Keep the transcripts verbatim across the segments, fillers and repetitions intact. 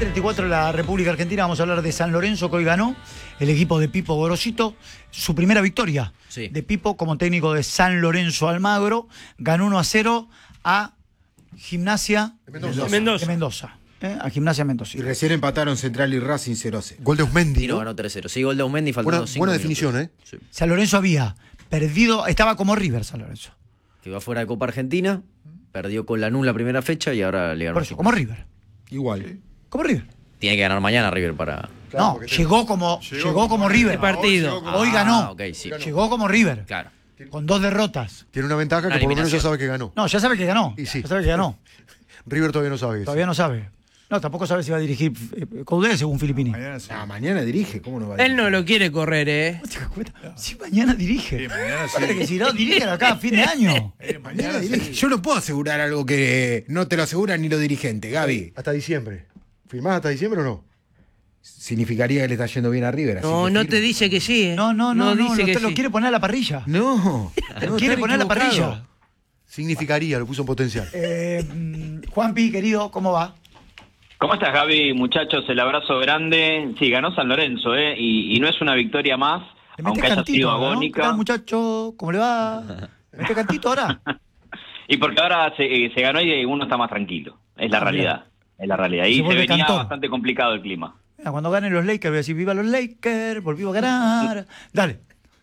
treinta y cuatro de la República Argentina. Vamos a hablar de San Lorenzo, que hoy ganó el equipo de Pipo Gorosito. Su primera victoria sí. de Pipo como técnico de San Lorenzo Almagro. Ganó uno a cero a Gimnasia de Mendoza. De Mendoza. De Mendoza ¿eh? A Gimnasia Mendoza. Y recién empataron Central y Racing cero a cero. Gol de Usmendi. Y no, ganó tres cero. Sí, gol de Usmendi faltando buena, cinco buena minutos. definición, ¿eh? Sí. San Lorenzo había perdido, estaba como River San Lorenzo. Que iba fuera de Copa Argentina, perdió con Lanús la primera fecha y ahora le ganó. Por eso, como River. Igual. Como River. Tiene que ganar mañana River para... Claro, no, llegó como, llegó, llegó como, como River. Partido. Hoy, hoy ganó. Ah, okay, sí. Llegó como River. Claro. Con dos derrotas. Tiene una ventaja una que por lo menos ya sabe que ganó. No, ya sabe que ganó. Y sí. Ya sabe que ganó. River todavía no sabe eso. Todavía no sabe. No, tampoco sabe si va a dirigir Coudet según Filippini. Mañana, sí. ah, mañana dirige, ¿cómo no va a dirigir? Él no lo quiere correr, ¿eh? Si mañana dirige. Sí, mañana sí. Que si no, dirigen acá a fin de año. Eh, mañana dirige. Yo no puedo asegurar algo que no te lo aseguran ni los dirigentes, Gaby. Hasta diciembre. ¿Firmás hasta diciembre o no? Significaría que le está yendo bien a River. Así No, no firme. te dice que sí, ¿eh? No, no, no, no, dice no que usted sí. lo quiere poner a la parrilla. No. Lo quiere poner a la parrilla. Significaría, lo puso en potencial. Eh, Juanpi, querido, ¿cómo va? ¿Cómo estás, Gaby? Muchachos, el abrazo grande. Sí, ganó San Lorenzo, ¿eh? Y, y no es una victoria más, aunque haya sido agónica. ¿Qué tal, muchacho? ¿Cómo le va? ¿Mete cantito ahora? Y porque ahora se, se ganó y uno está más tranquilo. Es la ah, realidad. Bien. Es la realidad. Y se, se venía cantor. bastante complicado el clima. Mira, cuando ganen los Lakers, voy a decir, viva los Lakers, volvimos a ganar. Dale.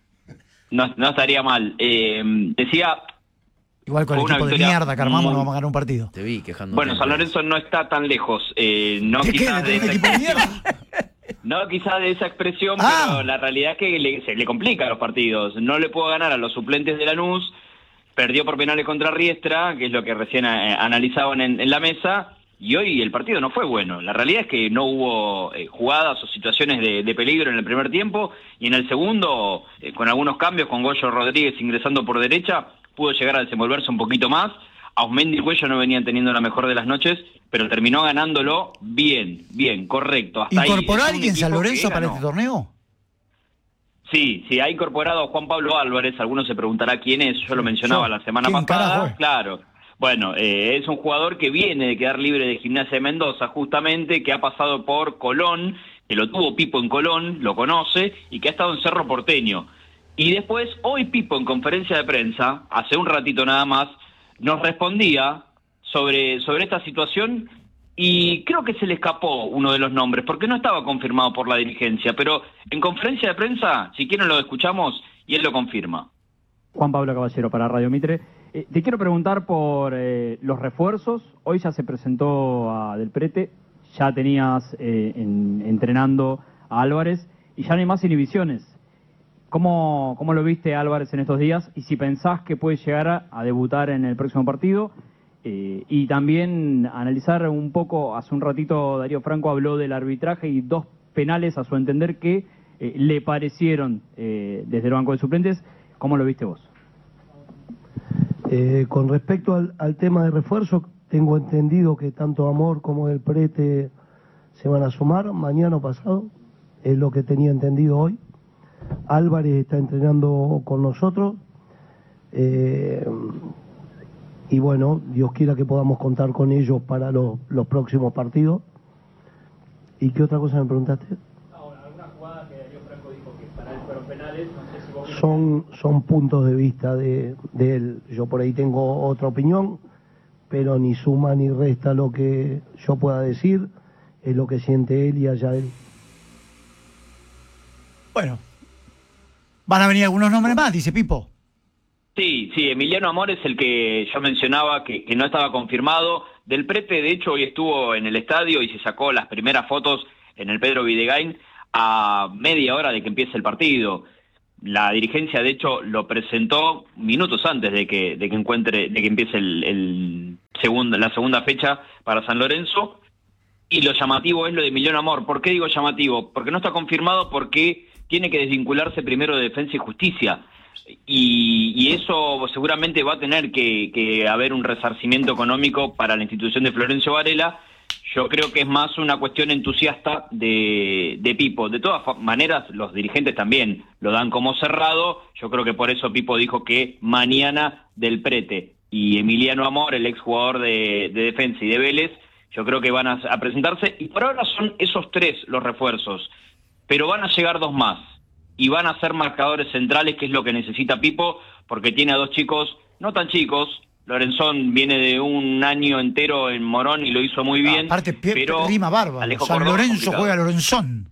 No, no estaría mal. Eh, decía... Igual con el equipo de mierda que armamos muy... no vamos a ganar un partido. Te vi quejando. Bueno, San Lorenzo no está tan lejos. Eh, no ¿De quizás qué? ¿De de un equipo de mierda? No quizás de esa expresión, ah. pero la realidad es que le, se le complica los partidos. No le puedo ganar a los suplentes de Lanús. Perdió por penales contra Riestra, que es lo que recién eh, analizaban en, en la mesa. Y hoy el partido no fue bueno. La realidad es que no hubo eh, jugadas o situaciones de, de peligro en el primer tiempo. Y en el segundo, eh, con algunos cambios, con Goyo Rodríguez ingresando por derecha, pudo llegar a desenvolverse un poquito más. Ausmendi y Cuello no venían teniendo la mejor de las noches, pero terminó ganándolo bien, bien, correcto. Hasta ¿Incorporó a ahí. alguien San Lorenzo para este torneo? Sí, sí, ha incorporado a Juan Pablo Álvarez. Algunos se preguntará quién es, yo lo mencionaba yo. la semana ¿Quién pasada. carajo? Claro. Bueno, eh, es un jugador que viene de quedar libre de Gimnasia de Mendoza, justamente, que ha pasado por Colón, que lo tuvo Pipo en Colón, lo conoce, y que ha estado en Cerro Porteño. Y después, hoy Pipo en conferencia de prensa, hace un ratito nada más, nos respondía sobre, sobre esta situación y creo que se le escapó uno de los nombres, porque no estaba confirmado por la dirigencia, pero en conferencia de prensa, si quieren lo escuchamos y él lo confirma. Juan Pablo Caballero para Radio Mitre. Eh, te quiero preguntar por eh, los refuerzos. Hoy ya se presentó a Del Prete, ya tenías eh, en, entrenando a Álvarez y ya no hay más inhibiciones. ¿Cómo, ¿Cómo lo viste Álvarez en estos días? Y si pensás que puede llegar a, a debutar en el próximo partido. Eh, y también analizar un poco, hace un ratito Darío Franco habló del arbitraje y dos penales a su entender que eh, le parecieron eh, desde el banco de suplentes. ¿Cómo lo viste vos? Eh, con respecto al, al tema de refuerzo, tengo entendido que tanto Amor como Del Prete se van a sumar mañana o pasado, es lo que tenía entendido hoy. Álvarez está entrenando con nosotros eh, y bueno, Dios quiera que podamos contar con ellos para los, los próximos partidos. ¿Y qué otra cosa me preguntaste? Alguna jugada que Darío Franco dijo que para él fueron penales, no sé si vos... Son, son puntos de vista de, de él. Yo por ahí tengo otra opinión, pero ni suma ni resta lo que yo pueda decir, es lo que siente él y allá él. Bueno, van a venir algunos nombres más, dice Pipo. Sí, sí, Emiliano Amor es el que yo mencionaba que, que no estaba confirmado. Del Prete, de hecho, hoy estuvo en el estadio y se sacó las primeras fotos en el Pedro Videgain a media hora de que empiece el partido. La dirigencia, de hecho, lo presentó minutos antes de que, de que encuentre, de que empiece el, el segundo, la segunda fecha para San Lorenzo. Y lo llamativo es lo de Emiliano Amor. ¿Por qué digo llamativo? Porque no está confirmado, porque tiene que desvincularse primero de Defensa y Justicia. Y, y eso seguramente va a tener que, que haber un resarcimiento económico para la institución de Florencio Varela. Yo creo que es más una cuestión entusiasta de, de Pipo. De todas maneras, los dirigentes también lo dan como cerrado. Yo creo que por eso Pipo dijo que mañana Del Prete y Emiliano Amor, el exjugador de, de Defensa y de Vélez, yo creo que van a, a presentarse, y por ahora son esos tres los refuerzos, pero van a llegar dos más, y van a ser marcadores centrales, que es lo que necesita Pipo, porque tiene a dos chicos, no tan chicos. Lorenzón viene de un año entero en Morón y lo hizo muy bien. Ah, aparte, pero rima bárbaro. Alejo San Córdoba Lorenzo complicado. juega a Lorenzón.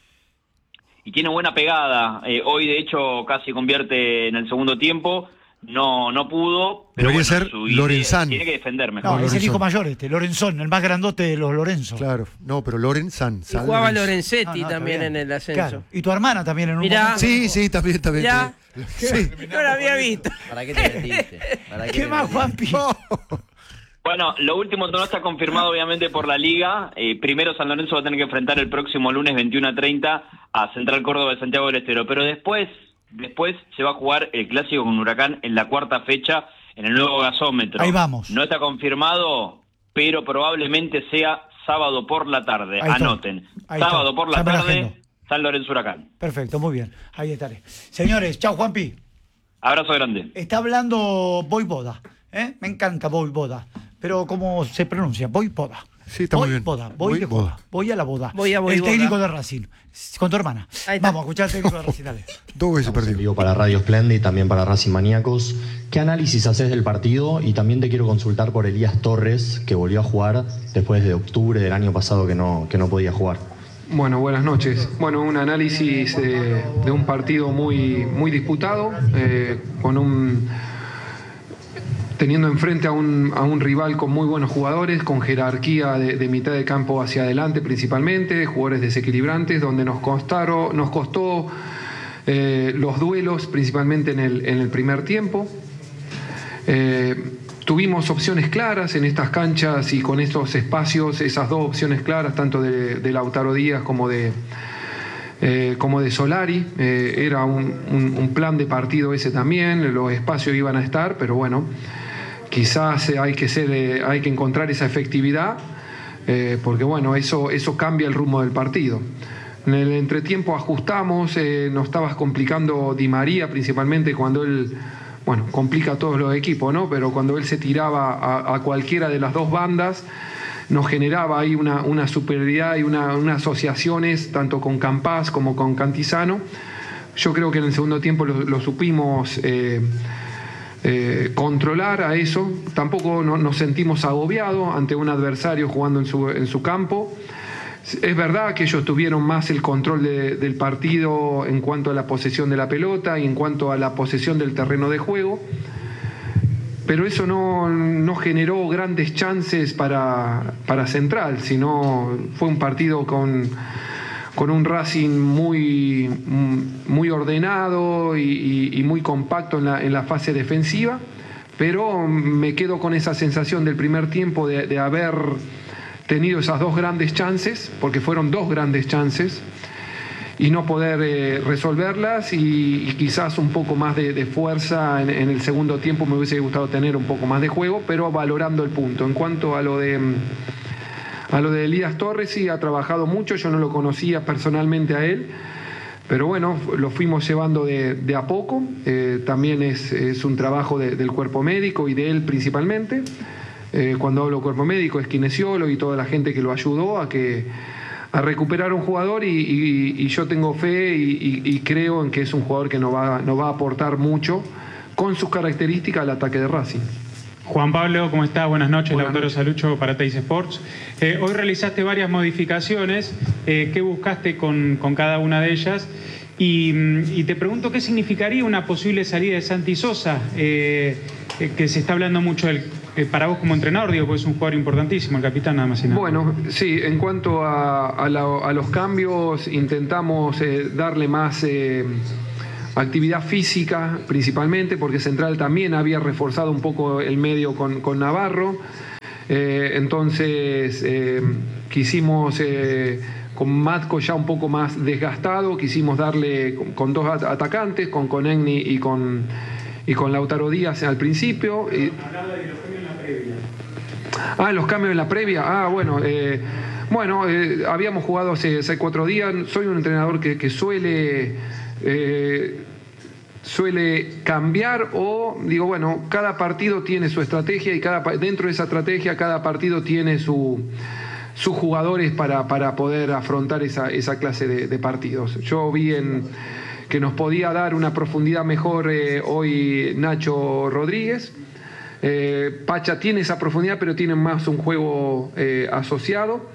Y tiene buena pegada. Eh, hoy, de hecho, casi convierte en el segundo tiempo. No no pudo. Pero Debería bueno, ser su- Lorenzán. Tiene que defender mejor. No, es el Lorenzón. hijo mayor este, Lorenzón, el más grandote de los Lorenzo. Claro, no, pero Lorenzán. Y San jugaba Lorenzo. Lorenzetti No, no, está también bien. en el ascenso. Claro. Y tu hermana también en un Mirá. momento. Sí, sí, también, también. Mirá. Sí. No lo había visto. ¿Para qué te metiste? ¿Para ¿Qué te más, metiste? Juanpi? Bueno, lo último no está confirmado obviamente por la Liga. Eh, primero San Lorenzo va a tener que enfrentar el próximo lunes veintiuno a treinta a Central Córdoba de Santiago del Estero. Pero después, después se va a jugar el clásico con Huracán en la cuarta fecha en el nuevo gasómetro. Ahí vamos. No está confirmado, pero probablemente sea sábado por la tarde. Ahí está. Anoten. Ahí sábado está. por la Ya me la tarde, agendo. San Lorenzo Huracán. Perfecto, muy bien. Ahí estaré. Señores, chao, Juanpi. Abrazo grande. Está hablando Voivoda. ¿eh? Me encanta Voivoda. Pero ¿cómo se pronuncia? Voivoda. Sí, está muy bien. Voy, voy de Voivoda. joda. Voy a la boda. Voy a El Voivoda. técnico de Racing. Con tu hermana. Ahí está. Vamos a escuchar al técnico de Racing, dale. Dos veces En perdido. vivo para Radio Splendid y también para Racing Maníacos. ¿Qué análisis haces del partido? Y también te quiero consultar por Elías Torres, que volvió a jugar después de octubre del año pasado que no, que no podía jugar. Bueno, buenas noches. Bueno, un análisis eh, de un partido muy, muy disputado, eh, con un teniendo enfrente a un, a un rival con muy buenos jugadores, con jerarquía de, de mitad de campo hacia adelante principalmente, jugadores desequilibrantes, donde nos costaron, nos costó eh, los duelos principalmente en el, en el primer tiempo. Eh, tuvimos opciones claras en estas canchas y con estos espacios, esas dos opciones claras, tanto de, de Lautaro Díaz como de, eh, como de Solari. Eh, era un, un, un plan de partido ese también, los espacios iban a estar, pero bueno, quizás hay que, ser, eh, hay que encontrar esa efectividad, eh, porque bueno, eso, eso cambia el rumbo del partido. En el entretiempo ajustamos, eh, nos estaba complicando Di María principalmente cuando él... Bueno, complica a todos los equipos, ¿no? Pero cuando él se tiraba a, a cualquiera de las dos bandas, nos generaba ahí una, una superioridad y una, unas asociaciones, tanto con Campás como con Cantizano. Yo creo que en el segundo tiempo lo, lo supimos eh, eh, controlar a eso. Tampoco no, nos sentimos agobiados ante un adversario jugando en su, en su campo. Es verdad que ellos tuvieron más el control de, del partido en cuanto a la posesión de la pelota y en cuanto a la posesión del terreno de juego, pero eso no, no generó grandes chances para, para Central, sino fue un partido con, con un Racing muy, muy ordenado y, y, y muy compacto en la, en la fase defensiva, pero me quedo con esa sensación del primer tiempo de, de haber tenido esas dos grandes chances, porque fueron dos grandes chances, y no poder eh, resolverlas y, y quizás un poco más de, de fuerza en, en el segundo tiempo. Me hubiese gustado tener un poco más de juego, pero valorando el punto. En cuanto a lo de a lo de Elías Torres, sí, ha trabajado mucho, yo no lo conocía personalmente a él, pero bueno, lo fuimos llevando de, de a poco. Eh, también es, es un trabajo de, del cuerpo médico y de él principalmente. Eh, cuando hablo cuerpo médico es kinesiólogo y toda la gente que lo ayudó a que a recuperar un jugador y, y, y yo tengo fe y, y, y creo en que es un jugador que nos va, nos va a aportar mucho con sus características al ataque de Racing. Juan Pablo, ¿cómo está? Buenas noches, Buenas Lautaro noches. Salucho para Teis Sports. Eh, hoy realizaste varias modificaciones, eh, ¿qué buscaste con, con cada una de ellas? Y, y te pregunto qué significaría una posible salida de Santi Sosa, eh, eh, que se está hablando mucho del... Eh, para vos como entrenador, digo, porque es un jugador importantísimo, el capitán, nada más y nada. Bueno, sí, en cuanto a, a, la, a los cambios, intentamos eh, darle más eh, actividad física, principalmente, porque Central también había reforzado un poco el medio con, con Navarro. Eh, entonces, eh, quisimos, eh, con Matco ya un poco más desgastado, quisimos darle con, con dos at atacantes, con Conegni y con, y con Lautaro Díaz al principio. Y, Ah, los cambios en la previa. Ah, bueno, eh, bueno, eh, habíamos jugado hace, hace cuatro días. Soy un entrenador que, que suele eh, suele cambiar o digo, bueno, cada partido tiene su estrategia y cada dentro de esa estrategia cada partido tiene su sus jugadores para, para poder afrontar esa, esa clase de, de partidos. Yo vi en, que nos podía dar una profundidad mejor eh, hoy Nacho Rodríguez. Eh, Pacha tiene esa profundidad, pero tiene más un juego eh, asociado.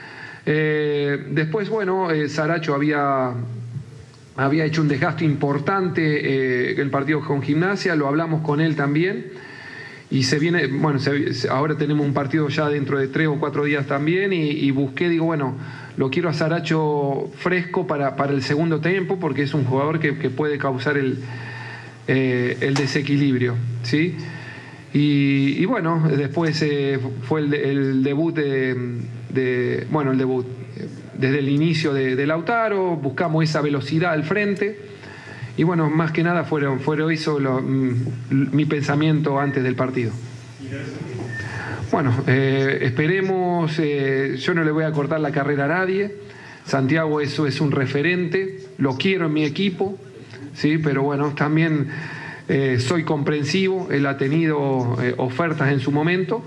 Eh, después, bueno, eh, Saracho había, había hecho un desgaste importante eh, el partido con Gimnasia, lo hablamos con él también. Y se viene, bueno, se, ahora tenemos un partido ya dentro de tres o cuatro días también y, y busqué, digo, bueno, lo quiero a Saracho fresco para, para el segundo tiempo porque es un jugador que, que puede causar el, eh, el desequilibrio, ¿sí? Y, y bueno, después eh, fue el, el debut de, de, bueno, el debut desde el inicio de, de Lautaro, buscamos esa velocidad al frente. Y bueno, más que nada fueron, fueron eso lo, mi pensamiento antes del partido. Bueno, eh, esperemos, eh, yo no le voy a cortar la carrera a nadie. Santiago eso es un referente, lo quiero en mi equipo, ¿sí? Pero bueno, también eh, soy comprensivo, él ha tenido eh, ofertas en su momento.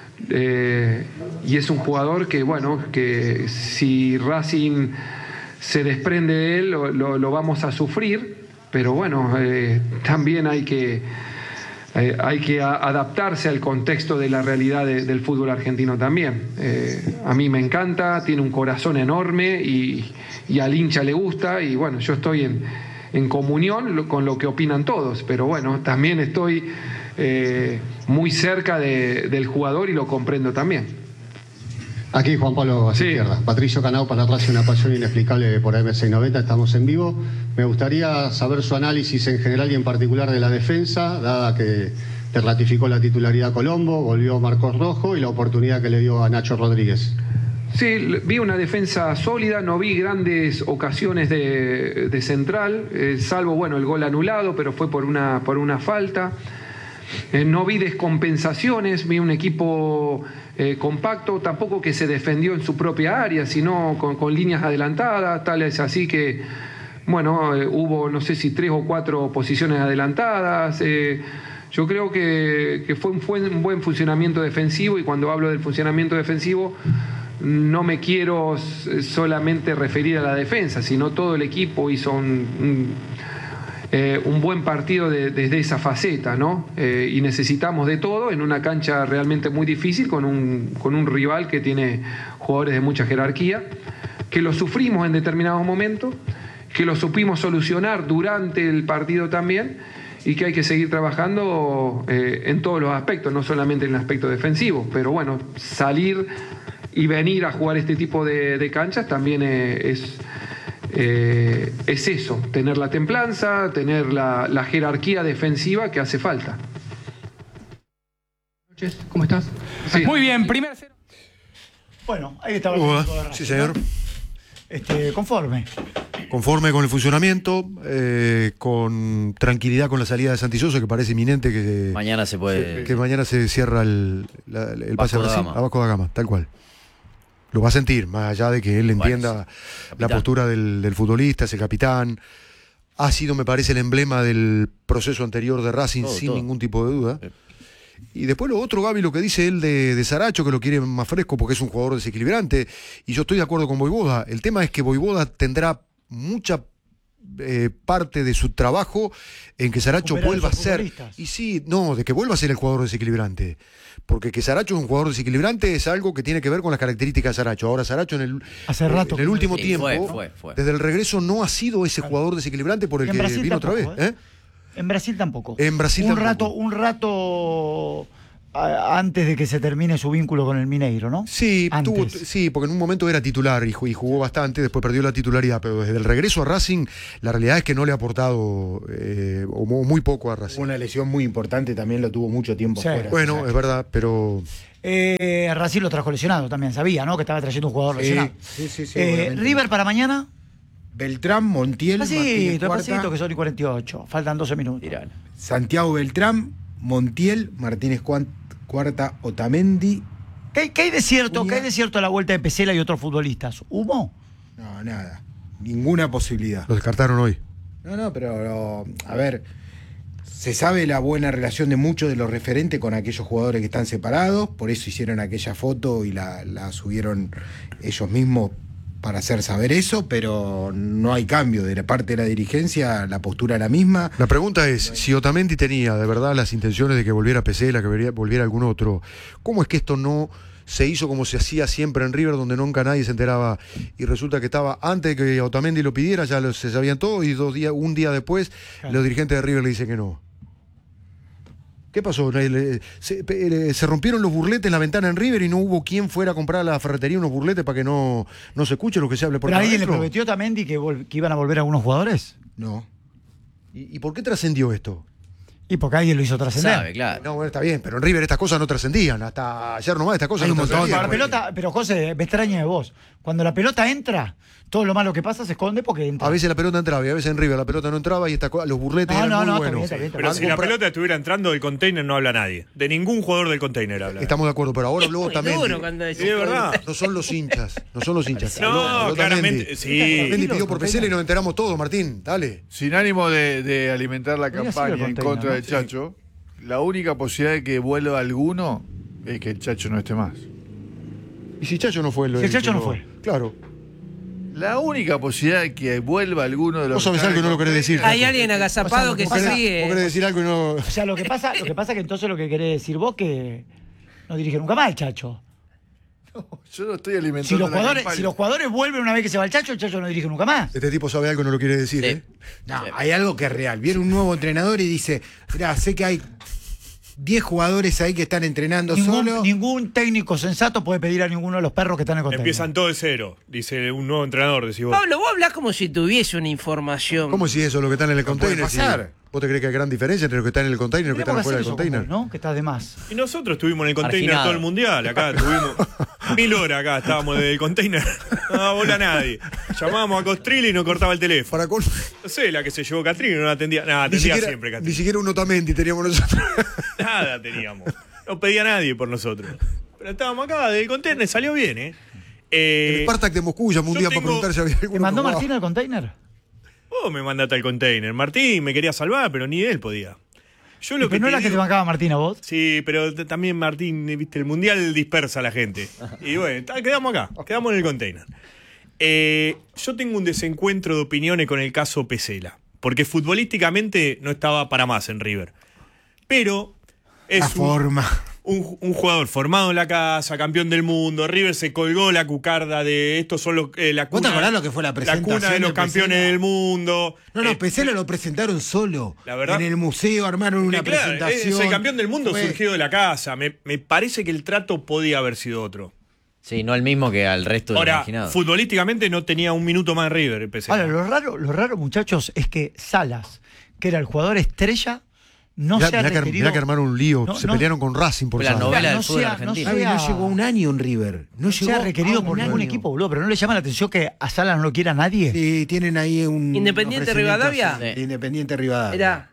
Eh, y es un jugador que, bueno, que si Racing se desprende de él, lo, lo, lo vamos a sufrir. Pero bueno, eh, también hay que, eh, hay que a, adaptarse al contexto de la realidad de, del fútbol argentino también. Eh, a mí me encanta, tiene un corazón enorme y, y al hincha le gusta y bueno, yo estoy en, en comunión con lo que opinan todos, pero bueno, también estoy eh, muy cerca de, del jugador y lo comprendo también. Aquí Juan Pablo a su Sí. izquierda. Patricio Canao para Racing, una pasión inexplicable por M seiscientos noventa, estamos en vivo. Me gustaría saber su análisis en general y en particular de la defensa, dada que te ratificó la titularidad Colombo, volvió Marcos Rojo y la oportunidad que le dio a Nacho Rodríguez. Sí, vi una defensa sólida, no vi grandes ocasiones de, de central, eh, salvo bueno el gol anulado, pero fue por una, por una falta. Eh, no vi descompensaciones, vi un equipo eh, compacto, tampoco que se defendió en su propia área, sino con, con líneas adelantadas, tal es así que, bueno, eh, hubo no sé si tres o cuatro posiciones adelantadas. Eh, yo creo que, que fue un, fue un buen funcionamiento defensivo y cuando hablo del funcionamiento defensivo no me quiero solamente referir a la defensa, sino todo el equipo hizo un... un Eh, un buen partido de, desde esa faceta, ¿no? Eh, y necesitamos de todo en una cancha realmente muy difícil con un, con un rival que tiene jugadores de mucha jerarquía, que lo sufrimos en determinados momentos, que lo supimos solucionar durante el partido también y que hay que seguir trabajando eh, en todos los aspectos, no solamente en el aspecto defensivo, pero bueno, salir y venir a jugar este tipo de, de canchas también eh, es... Eh, es eso, tener la templanza, tener la, la jerarquía defensiva que hace falta. ¿Cómo estás? Sí. Muy bien, primero. Bueno, ahí estaba. Uh, el sí, señor. Este, conforme. Conforme con el funcionamiento, eh, con tranquilidad con la salida de Santilloso, que parece inminente que mañana se puede. que mañana se cierra el, la, el pase a Vasco da Brasil Gama. a Vasco da Gama, tal cual. Lo va a sentir, más allá de que él entienda Bueno, sí. la postura del, del futbolista, es el capitán. Ha sido, me parece, el emblema del proceso anterior de Racing, Todo, sin todo. ningún tipo de duda. Y después lo otro, Gaby, lo que dice él de, de Saracho, que lo quiere más fresco porque es un jugador desequilibrante. Y yo estoy de acuerdo con Voivoda. El tema es que Voivoda tendrá mucha eh, parte de su trabajo en que Saracho Recuperar vuelva a esos ser. futbolistas. Y sí, no, de que vuelva a ser el jugador desequilibrante. Porque que Saracho es un jugador desequilibrante es algo que tiene que ver con las características de Saracho. Ahora, Saracho en el, Hace rato en el que- último Sí, tiempo, fue, fue, fue. desde el regreso, no ha sido ese jugador desequilibrante por el En que Brasil vino otra vez. tampoco, ¿eh? ¿eh? En Brasil tampoco. En Brasil un tampoco. rato, un rato a- antes de que se termine su vínculo con el Mineiro, ¿no? Sí, Antes. tuvo, sí, porque en un momento era titular y, ju- y jugó bastante, después perdió la titularidad, pero desde el regreso a Racing, la realidad es que no le ha aportado eh, o mu- muy poco a Racing. Una lesión muy importante, también lo tuvo mucho tiempo Sí. fuera. Bueno, Saracho. es verdad, pero Eh, Racing lo trajo lesionado también, sabía, ¿no? Que estaba trayendo un jugador Sí, lesionado. sí, sí, sí, Eh, obviamente. River para mañana. Beltrán, Montiel, Martínez Despacito, Cuarta, despacito, que son y cuarenta y ocho. Faltan doce minutos. Tirana. Santiago Beltrán, Montiel, Martínez Cuan- Cuarta, Otamendi. ¿Qué, qué hay de cierto? Uña. ¿Qué hay de cierto a la vuelta de Pesela y otros futbolistas? ¿Humo? No, nada. Ninguna posibilidad. lo descartaron hoy. No, no, pero, pero, a ver, Se sabe la buena relación de muchos de los referentes con aquellos jugadores que están separados, por eso hicieron aquella foto y la, la subieron ellos mismos para hacer saber eso, pero no hay cambio de la parte de la dirigencia, la postura es la misma. La pregunta es, si Otamendi tenía de verdad las intenciones de que volviera Pesela, que volviera, volviera algún otro, ¿cómo es que esto no se hizo como se hacía siempre en River, donde nunca nadie se enteraba, y resulta que estaba, antes de que Otamendi lo pidiera, ya lo, se sabían todo, y dos días, un día después, claro, los dirigentes de River le dicen que no? ¿Qué pasó? Se, se rompieron los burletes en la ventana en River y no hubo quien fuera a comprar a la ferretería unos burletes para que no, no se escuche lo que se hable por ¿Pero alguien adentro? le prometió también que, que iban a volver algunos jugadores? No. ¿Y, y por qué trascendió esto? Y porque alguien lo hizo trascender. Sabe, claro. No, bueno, está bien, pero en River estas cosas no trascendían. Hasta ayer nomás estas cosas Hay no un montón trascendían. La pelota, pero José, me extraña de vos. Cuando la pelota entra, todo lo malo que pasa se esconde porque entra. A veces la pelota entraba y a veces en River la pelota no entraba y esta, los burletes No, eran no, muy no, buenos. está bien, está bien, está Pero bien. si la pelota estuviera entrando del container no habla nadie. De ningún jugador del container habla. Estamos de acuerdo, pero ahora habló Muy también. duro cuando decís Sí, de verdad. No son los hinchas, no son los hinchas. No, Habló- habló claramente, Otamendi. sí. Otamendi pidió por Pesela y nos enteramos todos, Martín. Dale. Sin ánimo de, de alimentar la Podría campaña ser el en container, contra ¿no? del Chacho, la única posibilidad de que vuelva alguno es que el Chacho no esté más. ¿Y si Chacho no fue? El, Si el Chacho no que fue. Claro. La única posibilidad de que vuelva alguno de los... Vos sabés algo y no lo querés decir. Hay alguien agazapado O sea, que vos se querés- Vos ríe. querés decir algo y no... O sea, lo que pasa, lo que pasa que entonces lo que querés decir vos que no dirige nunca más el Chacho. Yo no estoy alimentando Si los, la jugadores, campaña. si los jugadores vuelven una vez que se va el Chacho, el Chacho no dirige nunca más. Este tipo sabe algo y no lo quiere decir, Sí. ¿eh? No, hay algo que es real. Viene un nuevo entrenador y dice, mirá, sé que hay diez jugadores ahí que están entrenando Ningún, solo. ningún técnico sensato puede pedir a ninguno de los perros que están en el container. Empiezan todo de cero, dice un nuevo entrenador, decís vos. Pablo, vos hablás como si tuviese una información. ¿Cómo si eso, lo que están en el puede container? si- pasar. ¿Vos te crees que hay gran diferencia entre los que están en el container y los que están Tenemos fuera hacer del eso container? con vos, ¿no? Que estás de más. Y nosotros estuvimos en el container Marginado. todo el mundial, acá tuvimos mil horas acá, estábamos desde el container, no daba bola a nadie. Llamábamos a Costrilli y nos cortaba el teléfono. Para con... No sé, la que se llevó Catrini no la atendía, nada, Ni atendía siquiera, siempre ni Catrini. siquiera un Otamendi teníamos nosotros. Nada teníamos, no pedía nadie por nosotros. Pero estábamos acá, del container salió bien, ¿eh? eh El Spartak de Moscú llamó un yo día tengo- para preguntar si había alguno ¿Te mandó que jugaba. Martín al container? Vos me mandaste al container. Martín me quería salvar, pero ni él podía. Yo lo ¿Y que pero no te era que te digo- bancaba Martín a vos? Sí, pero t- también Martín, viste, el mundial dispersa a la gente. Y bueno, ta- quedamos acá, quedamos en el container. Eh, yo tengo un desencuentro de opiniones con el caso Pesela, porque futbolísticamente no estaba para más en River. Pero es La un, forma. un- un jugador formado en la casa, campeón del mundo. River se colgó la cucarda de estos son los, eh, la ¿Vos te cuna, acordás lo que fue la presentación cuna de los de campeones Pesela? del mundo. No, no, Eh, Pesela lo presentaron solo. La verdad- En el museo armaron una Que claro, presentación. es el campeón del mundo Fue- surgido de la casa. Me, me parece que el trato podía haber sido otro. Sí, no el mismo que al resto de los Ahora, imaginados. futbolísticamente no tenía un minuto más en River. Pesela. Ahora, lo raro, lo raro, muchachos, es que Salas, que era el jugador estrella, no Mirá, se ha mirá que, ar- referido... mirá que armaron un lío. No, se no. pelearon con Racing por Fue la Salas. novela no del fútbol sea- argentino. Javi, sea- no llegó un año en River. No No llegó se ha requerido a por un ningún año. equipo, boludo, pero ¿no le llama la atención que a Salas no lo quiera nadie? Sí, tienen ahí un. Independiente ofrecimiento Rivadavia. así, de Independiente Rivadavia. Era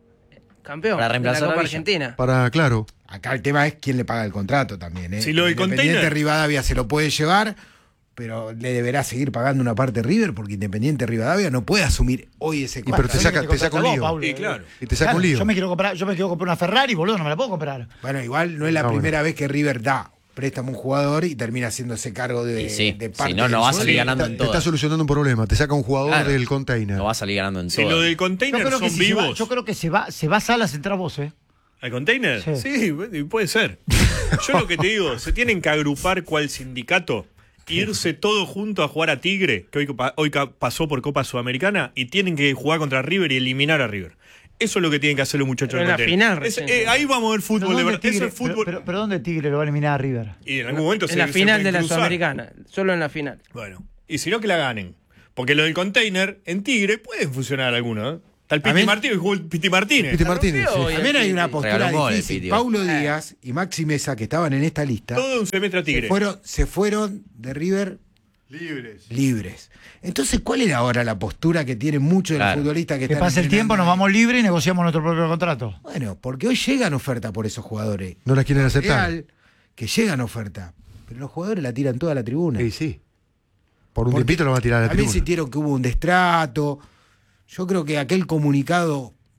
campeón Para de la reemplazar a Copa Villa. Argentina. Para, claro. Acá el tema es quién le paga el contrato también. ¿eh? Si lo del Independiente container- Rivadavia se lo puede llevar, pero le deberá seguir pagando una parte River porque Independiente Rivadavia no puede asumir hoy ese Y contrato. pero te saca, te saca un lío. Sí, claro. Y te saca Claro, un lío. Yo me quiero comprar, yo me quiero comprar una Ferrari, boludo, no me la puedo comprar. Bueno, igual no es la No, primera vez que River da préstamo a un jugador y termina haciéndose cargo de, Y sí, de si parte no, no del va a sueldo. salir ganando Te, en te está todas. solucionando un problema. Te saca un jugador Claro. del container. No va a salir ganando en Si todas. lo del Yo container creo que son si se va, vivos. yo creo que se va, se va Salas entrar vos, eh. ¿Al container? Sí. Sí, bueno, puede ser. Yo lo que te digo, se tienen que agrupar cual sindicato, irse todos juntos a jugar a Tigre, que hoy, pa- hoy ca- pasó por Copa Sudamericana, y tienen que jugar contra River y eliminar a River. Eso es lo que tienen que hacer los muchachos Pero del en la container. final Es- recién. eh, ahí vamos a ver ¿Pero fútbol de dónde verdad. Eso Tigre, es fútbol. pero, pero- pero ¿dónde Tigre lo va a eliminar a River? y en algún momento En se la se final pueden de la cruzar. Sudamericana. Solo en la final. Bueno, y si no, que la ganen. Porque lo del container, en Tigre, pueden funcionar algunos. ¿eh? Está el Piti También- Martínez, jugó el Piti Martínez. Piti Martínez. rompió sí. y- También hay una Sí, postura regaló un gol el difícil. Piti. Paulo Díaz y Maxi Mesa, que estaban en esta lista, Todo un semestre a se Tigre. fueron, se fueron de River Libres. libres. Entonces, ¿cuál era ahora la postura que tienen muchos de los Claro. futbolistas que Que están pase el entrenando tiempo, nos ahí? vamos libres y negociamos nuestro propio contrato. Bueno, porque hoy llegan ofertas por esos jugadores. No las quieren aceptar. Real, que llegan ofertas. Pero los jugadores la tiran toda a la tribuna. Sí, sí. Por un Porque tiempito lo van a tirar a la También tribuna. sintieron que hubo un destrato. Yo creo que aquel comunicado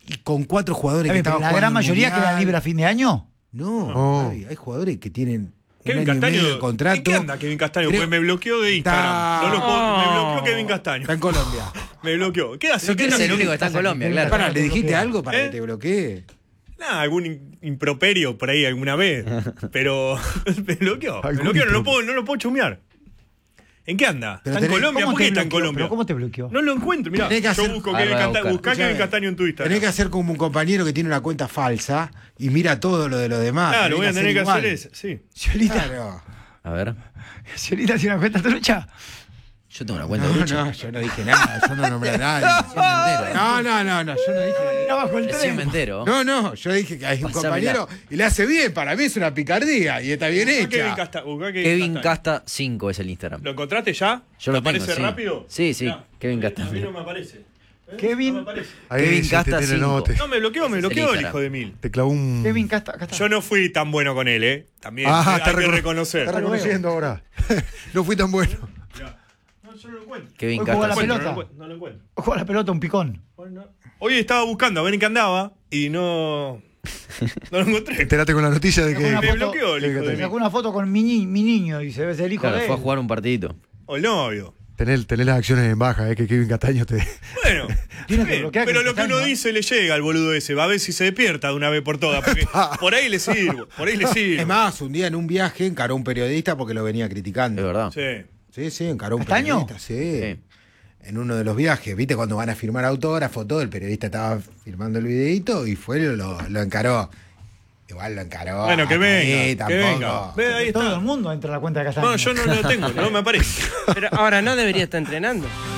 y con cuatro jugadores A que ver, pero estaban la jugando gran el mayoría Mundial. quedan libre a fin de año. No, No. Hay, hay jugadores que tienen Kevin un año y Castaño, medio de contrato. ¿en qué anda Kevin Castaño? Creo- Pues me bloqueó de Instagram. Está- No lo puedo- me No. bloqueó Kevin Castaño. Está en Colombia. Me bloqueó. ¿Qué hace? Pero ¿quién ¿Qué es el hace? único que está en Colombia? Claro. Pará, ¿le dijiste algo para ¿Eh? que te bloquee? Nada, algún in- improperio por ahí alguna vez. Pero me bloqueó. Me Algún bloqueó, no lo, impro- puedo, no lo puedo chumear. ¿En qué anda? Pero ¿Está en tenés- Colombia? ¿Cómo ¿Por te qué está en bloqueó? Colombia? ¿Pero cómo te bloqueó? No lo encuentro, mirá. Tenés que Yo hacer- busco Ah, Kevin voy a Castaño, buscar. buscá Escuchame. Kevin Castaño en tu Instagram. Tenés que hacer como un compañero que tiene una cuenta falsa y mira todo lo de los demás. Claro, voy a tener que igual. hacer eso. Sí. Ciolita, Claro. A ver. Ciolita tiene una cuenta trucha. Yo tengo una cuenta No, de lucha. no, yo no dije nada, yo no nombré a nadie. No, no, no, no, yo no dije. Mira bajo el Recién tren. me entero. No, no, yo dije que hay un Pasámela. compañero y le hace bien, para mí es una picardía y está bien Buscá Kevin hecha. Casta- buscá Kevin Kevin Castaño. Casta cinco es el Instagram. ¿Lo encontraste ya? Yo lo ¿Te tengo, aparece sí. rápido? Sí, sí, Mirá, Kevin a mí- Casta. A mí no me aparece. ¿Eh? Kevin- No me aparece. Ahí Kevin sí, Casta te, tiene- cinco. no, te, No, me bloqueó, me Es el bloqueó el Instagram. hijo de mil. te clavó un. Kevin Casta, acá está. Yo no fui tan bueno con él, ¿eh? También Ah, hay está que recono- reconocer. Está reconociendo ahora. No fui tan bueno. Mirá. No, yo no lo encuentro. Kevin Hoy jugó Casta la No lo cinco. pelota. encuentro, no lo encuentro. Ojo a la pelota, un picón. Bueno, hoy estaba buscando a ver en qué andaba y no. No lo encontré. Entérate con la noticia de Sacó que. una Me foto- bloqueó el Kevin hijo de Castaño. mil. Sacó una foto con mi, ni- mi niño y se ve el hijo Claro, de él. fue a jugar un partidito. O el novio. Tenés, tenés las acciones en baja, eh, que Kevin Castaño te. Bueno, Tiene que bien, bloquear a pero Kevin lo que uno Castaño. dice le llega al boludo ese. Va a ver si se despierta de una vez por todas. Porque por ahí le sirvo. Por ahí le sirvo. Es más, un día en un viaje encaró a un periodista porque lo venía criticando. Es verdad. Sí. Sí, sí, encaró a un ¿Castaño? periodista, sí. Sí. En uno de los viajes, ¿viste? Cuando van a firmar autógrafo, todo, el periodista estaba firmando el videito y fue y lo, lo encaró. Igual lo encaró. Bueno, que hasta venga. ahí, Que tampoco. venga. Ve, ahí Todo está. el mundo entra a la cuenta de Castaño. No, yo no lo tengo, no me aparece. Pero ahora no debería estar entrenando.